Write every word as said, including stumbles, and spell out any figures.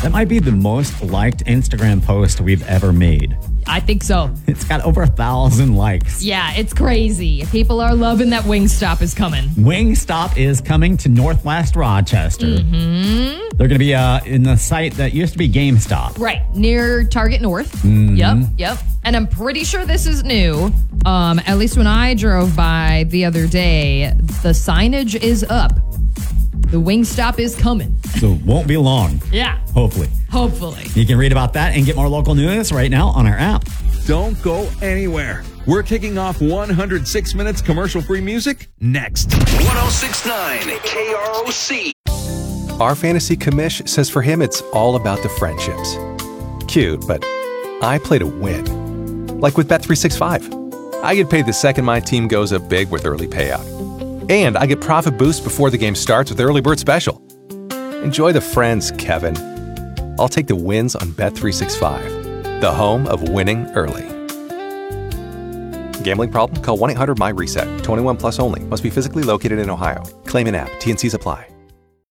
That might be the most liked Instagram post we've ever made. I think so. It's got over a thousand likes. Yeah, it's crazy. People are loving that Wingstop is coming. Wingstop is coming to Northwest Rochester. Mm-hmm. They're going to be uh, in the site that used to be GameStop. Right, near Target North. Mm-hmm. Yep, yep. And I'm pretty sure this is new. Um, at least when I drove by the other day, the signage is up. The Wingstop is coming. So it won't be long. Yeah. Hopefully. Hopefully. You can read about that and get more local news right now on our app. Don't go anywhere. We're kicking off one hundred six minutes commercial-free music next. one oh six point nine K R O C. Our fantasy commish says for him it's all about the friendships. Cute, but I play to win. Like with Bet three sixty-five. I get paid the second my team goes up big with early payout. And I get profit boost before the game starts with Early Bird Special. Enjoy the friends, Kevin. I'll take the wins on Bet three sixty-five, the home of winning early. Gambling problem? Call one eight hundred M Y RESET. twenty-one plus only. Must be physically located in Ohio. Claim in app. T N Cs apply.